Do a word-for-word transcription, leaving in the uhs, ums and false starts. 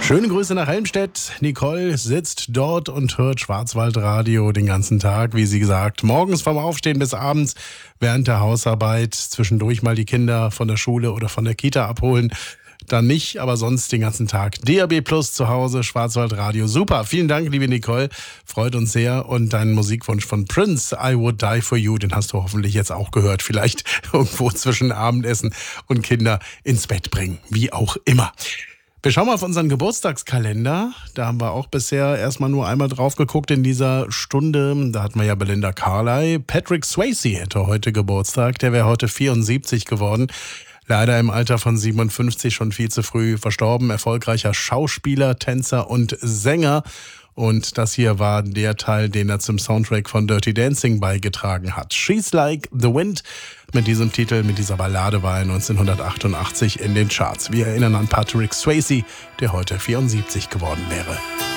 Schöne Grüße nach Helmstedt. Nicole sitzt dort und hört Schwarzwaldradio den ganzen Tag, wie sie gesagt. Morgens vom Aufstehen bis abends während der Hausarbeit, zwischendurch mal die Kinder von der Schule oder von der Kita abholen. Dann nicht, aber sonst den ganzen Tag. D A B Plus zu Hause, Schwarzwaldradio. Super, vielen Dank, liebe Nicole. Freut uns sehr. Und deinen Musikwunsch von Prince, I Would Die For You, den hast du hoffentlich jetzt auch gehört. Vielleicht irgendwo zwischen Abendessen und Kinder ins Bett bringen. Wie auch immer. Wir schauen mal auf unseren Geburtstagskalender. Da haben wir auch bisher erstmal nur einmal drauf geguckt in dieser Stunde. Da hatten wir ja Belinda Carlisle. Patrick Swayze hätte heute Geburtstag. Der wäre heute vierundsiebzig geworden. Leider im Alter von siebenundfünfzig schon viel zu früh verstorben. Erfolgreicher Schauspieler, Tänzer und Sänger. Und das hier war der Teil, den er zum Soundtrack von Dirty Dancing beigetragen hat. She's Like the Wind. Mit diesem Titel, mit dieser Ballade war er neunzehnhundertachtundachtzig in den Charts. Wir erinnern an Patrick Swayze, der heute vierundsiebzig geworden wäre.